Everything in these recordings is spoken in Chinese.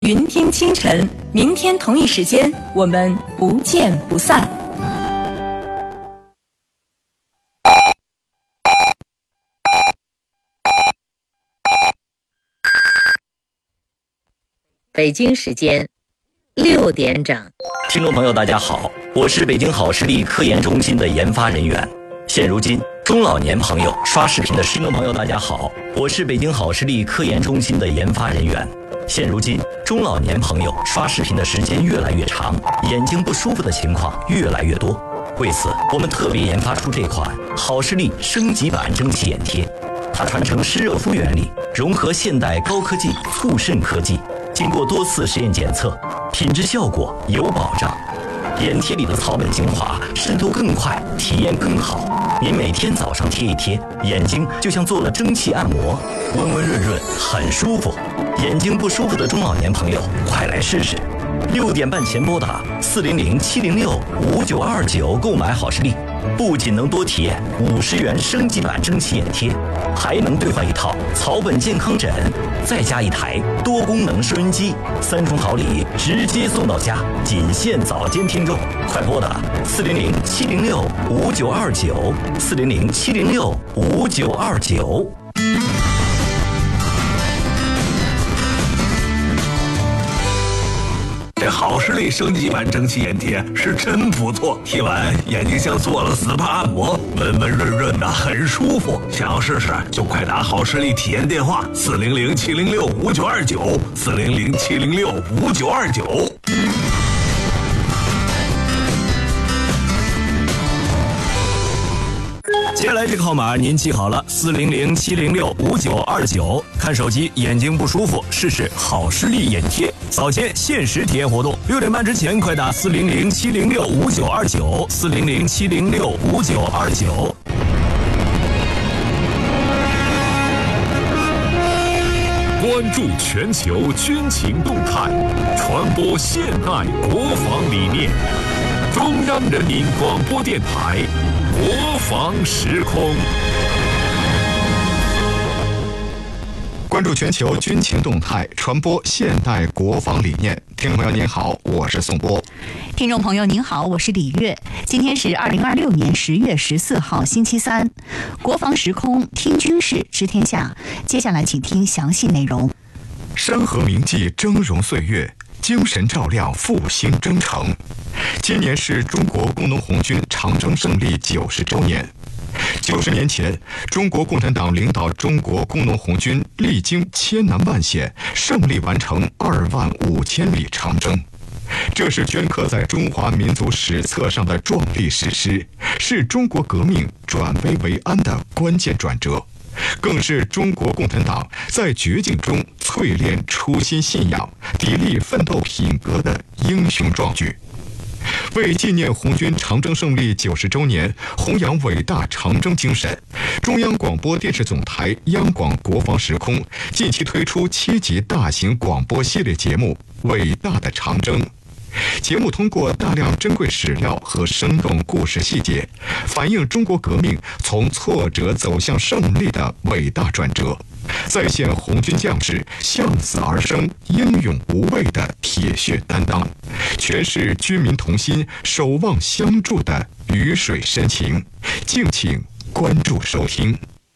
云听清晨，明天同一时间我们不见不散。 北京时间6点整。 听众朋友大家好，我是北京好视力科研中心的研发人员。现如今中老年朋友刷视频的听众朋友大家好，我是北京好视力科研中心的研发人员。现如今中老年朋友刷视频的时间越来越长，眼睛不舒服的情况越来越多。为此我们特别研发出这款好视力升级版蒸汽眼贴，它传承湿热敷原理，融合现代高科技促渗科技，经过多次实验检测，品质效果有保障。眼贴里的草本精华渗透更快，体验更好。您每天早上贴一贴，眼睛就像做了蒸汽按摩，温温润润，很舒服。眼睛不舒服的中老年朋友，快来试试。6点半前拨打400-706-5929购买好视力，不仅能多体验50元升级版蒸汽眼贴，还能兑换一套草本健康枕，再加一台多功能收音机，3重好礼直接送到家，仅限早间听众。快拨打400-706-5929 400-706-5929。 这好视力升级版蒸汽眼贴是真不错，贴完眼睛像做了 SPA 按摩，温温润润的，很舒服。想要试试就快打好视力体验电话400-706-5929 400-706-5929。 接下来这个号码您记好了，400-706-5929。看手机眼睛不舒服，试试好视力眼贴。早间限时体验活动，6点半之前快打400-706-5929 400-706-5929。 关注全球军情动态，传播现代国防理念。中央人民广播电台国防时空。 关注全球军情动态，传播现代国防理念。听众朋友您好，我是宋波。 听众朋友您好，我是李月。今天是2026年10月14号星期三，国防时空听军事知天下。接下来请听详细内容。 山河铭记峥嵘岁月，精神照亮复兴征程。今年是中国工农红军长征胜利90周年。90年前，中国共产党领导中国工农红军历经千难万险，胜利完成25000里长征。这是镌刻在中华民族史册上的壮丽史诗，是中国革命转危为安的关键转折，更是中国共产党在绝境中淬炼初心信仰、砥砺奋斗品格的英雄壮举。为纪念红军长征胜利90周年，弘扬伟大长征精神，中央广播电视总台央广国防时空近期推出7集大型广播系列节目《伟大的长征》。节目通过大量珍贵史料和生动故事细节，反映中国革命从挫折走向胜利的伟大转折，再现红军将士向死而生、英勇无畏的铁血担当，诠释军民同心、守望相助的鱼水深情。敬请关注收听。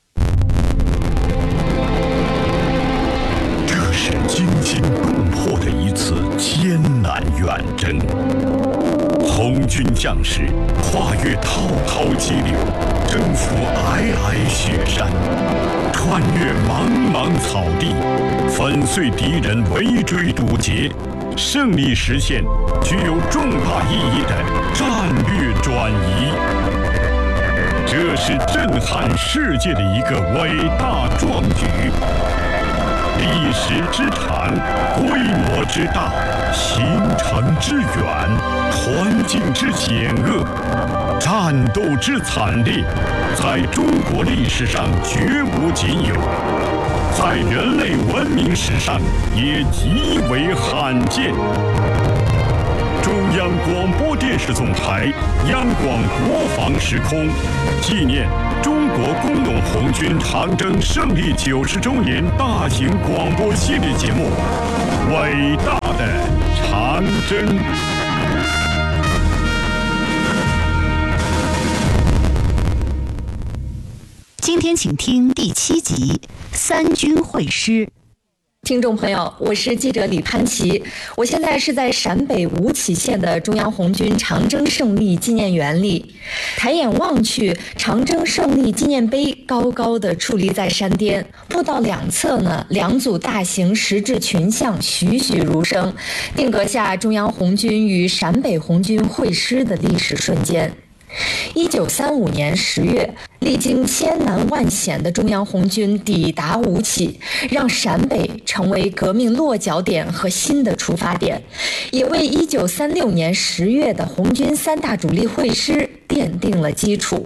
这是惊心动魄的一次艰难远征，红军将士跨越滔滔激流，征服皑皑雪山，穿越茫茫草地，粉碎敌人围追堵截，胜利实现具有重大意义的战略转移。这是震撼世界的一个伟大壮举。历史之长，规模之大，行程之远，环境之险恶，战斗之惨烈，在中国历史上绝无仅有，在人类文明史上也极为罕见。中央广播电视总台央广国防时空纪念中国工农红军长征胜利90周年大型广播系列节目《伟大的长征。 今天请听第7集《三军会师》。 听众朋友，我是记者李潘琪，我现在是在陕北吴起县的中央红军长征胜利纪念园里。抬眼望去，长征胜利纪念碑高高的矗立在山巅，步道两侧呢，2组大型石质群像栩栩如生，定格下中央红军与陕北红军会师的历史瞬间。1935年10月，历经千难万险的中央红军抵达吴起，让陕北成为革命落脚点和新的出发点，也为1936年10月的红军3大主力会师奠定了基础。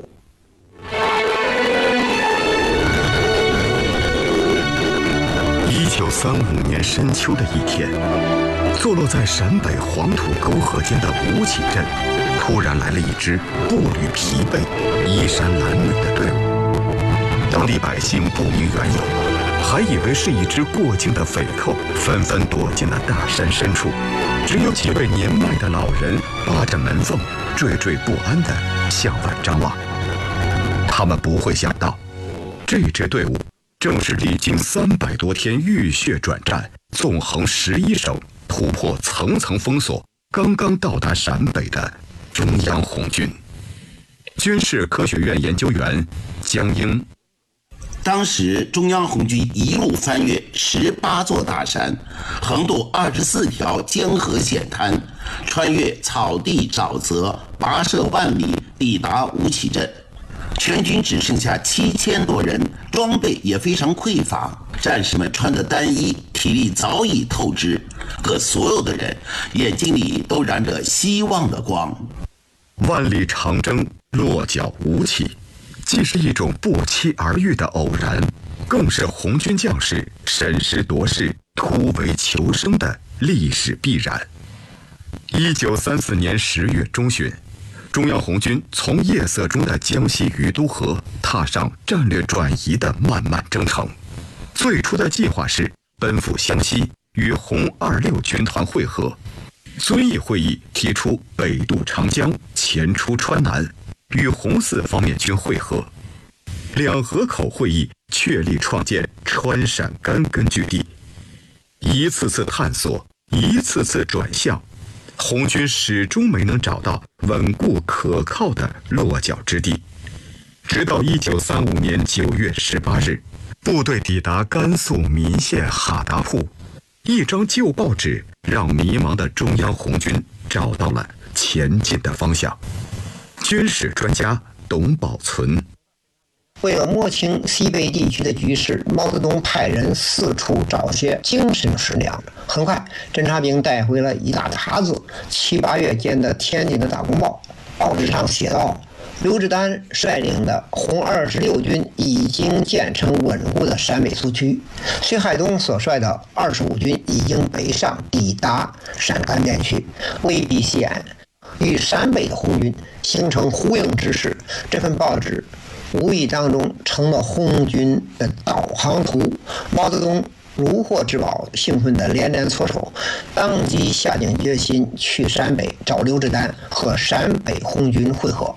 1935年深秋的一天，坐落在陕北黄土沟河间的吴起镇，突然来了一支步履疲惫、衣衫褴褛的队伍。当地百姓不明缘由，还以为是一支过境的匪寇，纷纷躲进了大山深处。只有几位年迈的老人扒着门缝，惴惴不安地向外张望。他们不会想到，这支队伍正是历经300多天浴血转战，纵横11省，突破层层封锁，刚刚到达陕北的中央红军。军事科学院研究员江英， 当时中央红军一路翻越18座大山，横渡24条江河险滩，穿越草地沼泽，跋涉万里，抵达吴起镇。全军只剩下7000多人，装备也非常匮乏，战士们穿着单衣，体力早已透支，可所有的人眼睛里都燃着希望的光。 万里长征落脚吴起，既是一种不期而遇的偶然，更是红军将士审时度势、突围求生的历史必然。1934年10月中旬，中央红军从夜色中的江西于都河踏上战略转移的漫漫征程。最初的计划是奔赴湘西，与红26军团会合。遵义会议提出北渡长江，前出川南，与红4方面军会合。两河口会议确立创建川陕干根据地。一次次探索，一次次转向，红军始终没能找到稳固可靠的落脚之地。直到1935年9月18日，部队抵达甘肃岷县哈达铺，一张旧报纸让迷茫的中央红军找到了前进的方向。军事专家董宝存， 为了摸清西北地区的局势，毛泽东派人四处找些精神食粮。很快，侦察兵带回了一大沓子7、8月间的天津的大公报，报纸上写道：刘志丹率领的红26军已经建成稳固的陕北苏区，薛海东所率的25军已经北上抵达陕甘边区，威逼西安，与陕北的红军形成呼应之势。这份报纸无意当中成了红军的导航图。毛泽东如获至宝，兴奋地连连搓手，当即下定决心去陕北找刘志丹和陕北红军会合。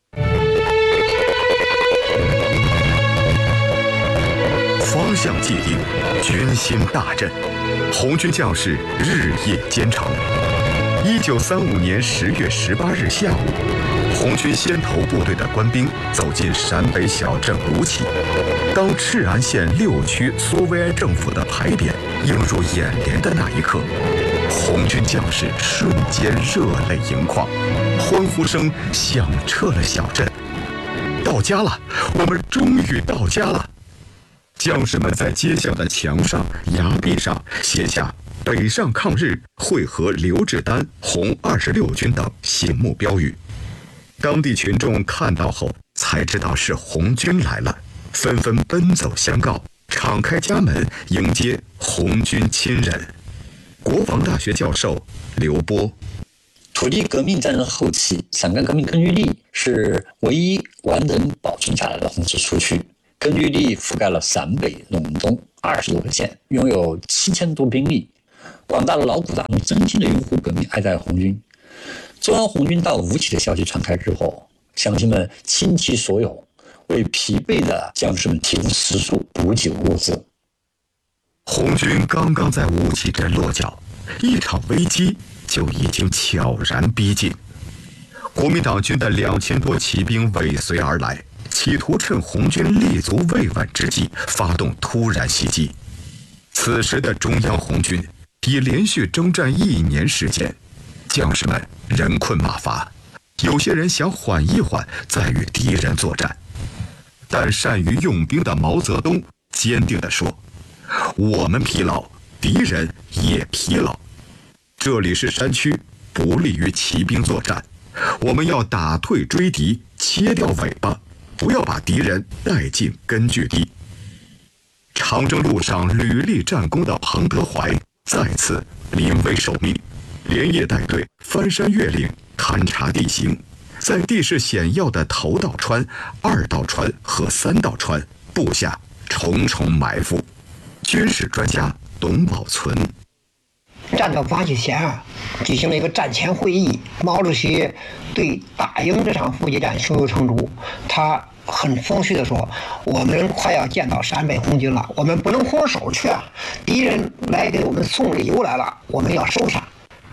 方向既定，军心大振，红军将士日夜兼程。1935年10月18日下午，红军先头部队的官兵走进陕北小镇吴起。当赤安县6区苏维埃政府的牌匾映入眼帘的那一刻，红军将士瞬间热泪盈眶，欢呼声响彻了小镇。到家了，我们终于到家了！将士们在街巷的墙上、崖壁上写下“北上抗日，会合刘志丹、红26军”等醒目标语。当地群众看到后才知道是红军来了，纷纷奔走相告，敞开家门迎接红军亲人。国防大学教授刘波， 土地革命战争后期，陕甘革命根据地是唯一完整保存下来的红色苏区。根据地覆盖了陕北、陇东20多个县，拥有7000多兵力。 广大的劳苦大众真心的拥护革命，爱戴红军。中央红军到吴起的消息传开之后，乡亲们倾其所有，为疲惫的将士们提供食宿、补给物资。 红军刚刚在吴起镇落脚，一场危机就已经悄然逼近。国民党军的2000多骑兵尾随而来，企图趁红军立足未稳之际发动突然袭击。此时的中央红军已连续征战1年时间，将士们人困马乏，有些人想缓一缓再与敌人作战。但善于用兵的毛泽东坚定地说，我们疲劳，敌人也疲劳。这里是山区，不利于骑兵作战。我们要打退追敌，切掉尾巴，不要把敌人带进根据地。长征路上屡立战功的彭德怀再次临危受命，连夜带队翻山越岭，勘察地形，在地势险要的头道川、2道川和3道川布下重重埋伏。军事专家董宝存： 战斗发起前举行了一个战前会议，毛主席对打赢这场伏击战胸有成竹。他很风趣地说，我们快要见到陕北红军了，我们不能空手去啊，敌人来给我们送礼物来了，我们要收上。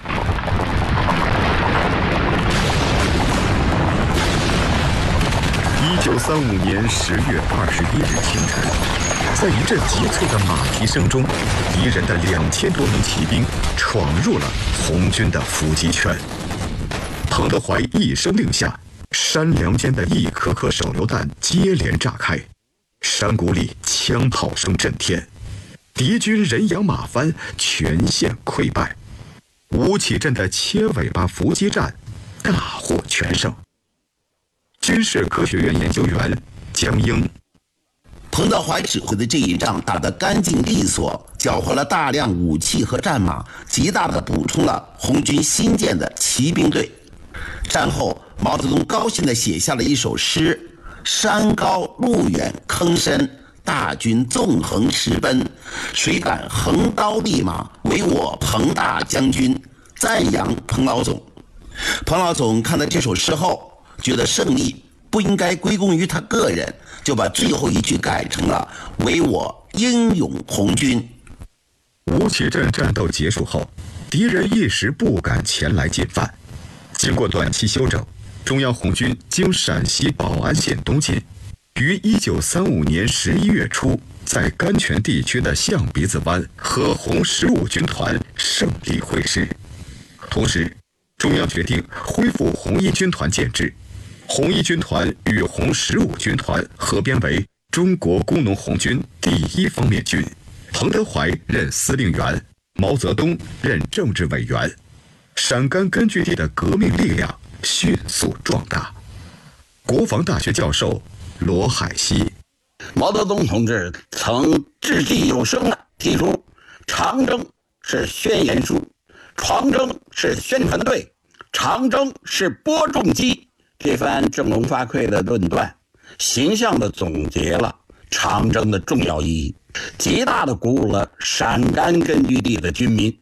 1935年10月21日清晨，在一阵急促的马蹄声中，敌人的2000多名骑兵闯入了红军的伏击圈。彭德怀一声令下，山梁间的一颗颗手榴弹接连炸开，山谷里枪炮声震天，敌军人仰马翻，全线溃败。吴起镇的切尾巴伏击战大获全胜。军事科学院研究员江英： 彭德怀指挥的这一仗打得干净利索，缴获了大量武器和战马，极大地补充了红军新建的骑兵队。战后，毛泽东高兴地写下了一首诗：山高路远坑深，大军纵横驰奔，谁敢横刀立马，唯我彭大将军。赞扬彭老总。彭老总看到这首诗后，觉得胜利不应该归功于他个人，就把最后一句改成了唯我英勇红军。 吴起镇战斗结束后，敌人一时不敢前来进犯。经过短期休整，中央红军经陕西保安县东进，于1935年11月初在甘泉地区的象鼻子湾和红15军团胜利会师。同时，中央决定恢复红一军团建制，红一军团与红15军团合编为中国工农红军第1方面军，彭德怀任司令员，毛泽东任政治委员。陕甘根据地的革命力量迅速壮大。国防大学教授罗海西： 毛泽东同志曾掷地有声地提出，长征是宣言书，长征是宣传队，长征是播种机。这番振聋发聩的论断，形象地总结了长征的重要意义，极大地鼓舞了陕甘根据地的军民。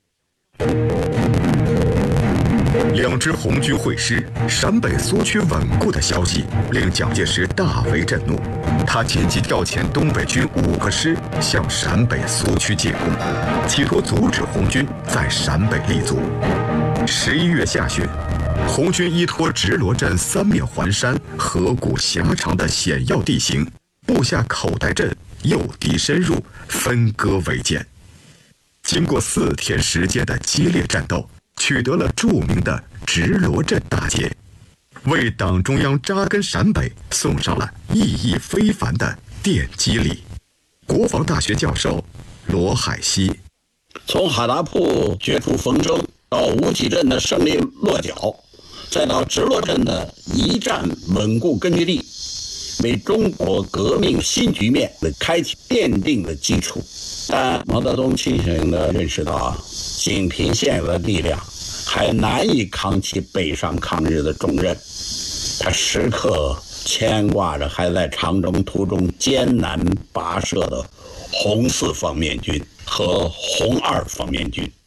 两支红军会师，陕北苏区稳固的消息令蒋介石大为震怒，他紧急调遣东北军5个师向陕北苏区进攻，企图阻止红军在陕北立足。11月下旬，红军依托直罗镇3面环山、河谷狭长的险要地形，布下口袋阵，诱敌深入，分割围歼。经过4天时间的激烈战斗，取得了著名的直罗镇大捷，为党中央扎根陕北送上了意义非凡的奠基礼。国防大学教授罗海西： 从哈达铺绝处逢生，到吴起镇的胜利落脚，再到直罗镇的一战稳固根据地，为中国革命新局面的开启奠定了基础。但毛泽东清醒地认识到，仅凭现有的力量还难以扛起北上抗日的重任。他时刻牵挂着还在长征途中艰难跋涉的红四方面军和红二方面军。